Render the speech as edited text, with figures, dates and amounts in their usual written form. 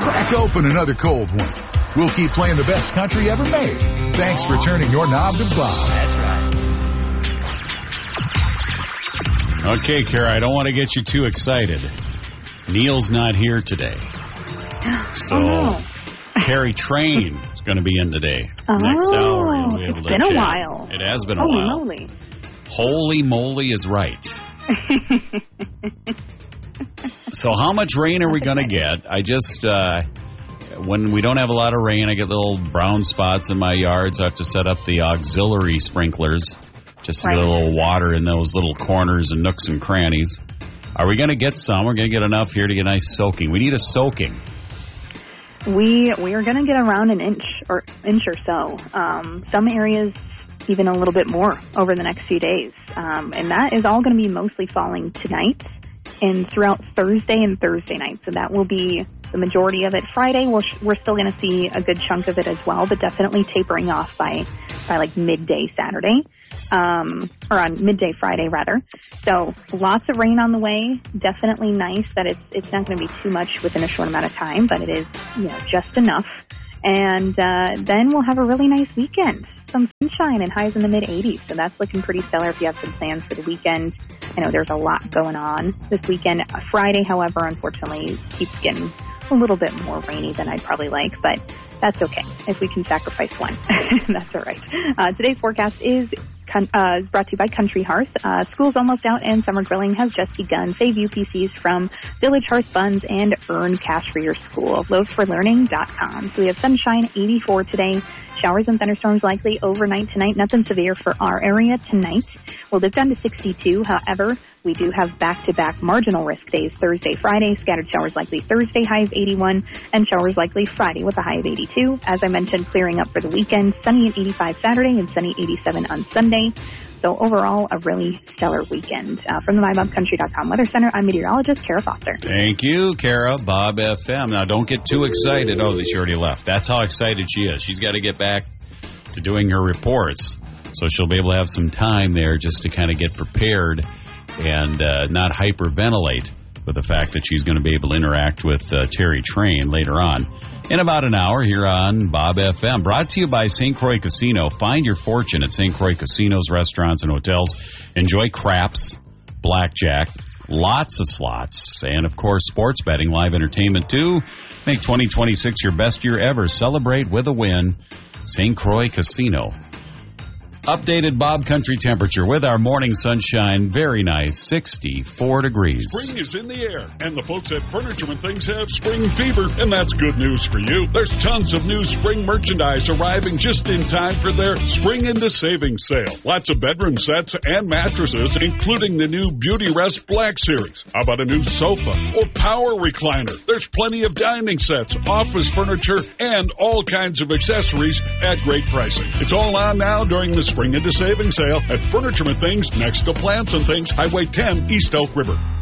Crack open another cold one. We'll keep playing the best country ever made. Thanks for turning your knob to Bob. That's right. Okay, Kara, I don't want to get you too excited. Neil's not here today. So, Terry Train is going to be in today. Next hour. You'll be able It's to been a chat. while. It has been a while. Holy moly. Holy moly is right. So how much rain are we going to get? I just, when we don't have a lot of rain, I get little brown spots in my yard, so I have to set up the auxiliary sprinklers just to get a little water in those little corners and nooks and crannies. Are we going to get some? We're going to get enough here to get a nice soaking. We need a soaking. We are going to get around an inch or so. Some areas even a little bit more over the next few days. And that is all going to be mostly falling tonight and throughout Thursday and Thursday night. So that will be the majority of it. Friday, we're still going to see a good chunk of it as well, but definitely tapering off by like midday Saturday, or on midday Friday rather. So lots of rain on the way. Definitely nice that it's not going to be too much within a short amount of time, but it is, just enough. And then we'll have a really nice weekend. Some sunshine and highs in the mid-80s. So that's looking pretty stellar if you have some plans for the weekend. I know there's a lot going on this weekend. Friday, however, unfortunately, keeps getting a little bit more rainy than I'd probably like, but that's okay. If we can sacrifice one, that's all right. Today's forecast is brought to you by Country Hearth. School's almost out and summer grilling has just begun. Save UPCs from Village Hearth Buns and earn cash for your school. Loavesforlearning.com. So we have sunshine, 84 today. Showers and thunderstorms likely overnight tonight. Nothing severe for our area tonight. We'll dip down to 62. However, we do have back-to-back marginal risk days Thursday, Friday. Scattered showers likely Thursday, high of 81, and showers likely Friday with a high of 82. As I mentioned, clearing up for the weekend. Sunny at 85 Saturday and sunny 87 on Sunday. So overall, a really stellar weekend. From the MyBobCountry.com Weather Center, I'm meteorologist Kara Foster. Thank you, Kara. Bob FM. Now, don't get too excited. Oh, she already left. That's how excited she is. She's got to get back to doing her reports. So she'll be able to have some time there just to kind of get prepared and not hyperventilate with the fact that she's going to be able to interact with Terry Train later on. In about an hour here on Bob FM. Brought to you by St. Croix Casino. Find your fortune at St. Croix Casinos, restaurants, and hotels. Enjoy craps, blackjack, lots of slots, and, of course, sports betting, live entertainment, too. Make 2026 your best year ever. Celebrate with a win. St. Croix Casino. Updated Bob Country temperature with our morning sunshine. Very nice, 64 degrees. Spring is in the air, and the folks at Furniture and Things have spring fever, and that's good news for you. There's tons of new spring merchandise arriving just in time for their Spring into Savings sale. Lots of bedroom sets and mattresses, including the new Beauty Rest Black Series. How about a new sofa or power recliner? There's plenty of dining sets, office furniture, and all kinds of accessories at great pricing. It's all on now during the Spring into Savings sale at Furniture and Things next to Plants and Things, Highway 10, East Elk River.